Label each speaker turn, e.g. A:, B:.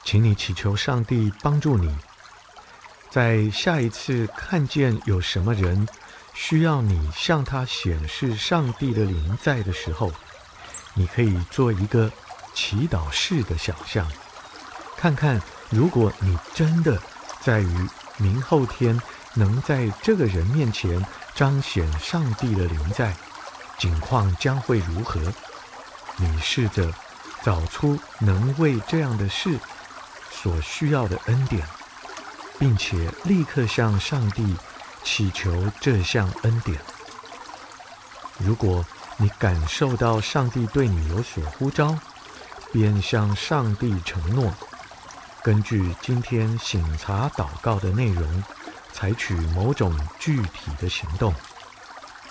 A: 请你祈求上帝帮助你，在下一次看见有什么人需要你向他显示上帝的灵在的时候，你可以做一个祈祷式的想象，看看如果你真的在于明后天能在这个人面前彰显上帝的灵在，景况将会如何？你试着找出能为这样的事所需要的恩典，并且立刻向上帝祈求这项恩典。如果你感受到上帝对你有所呼召，便向上帝承诺，根据今天省察祷告的内容，采取某种具体的行动。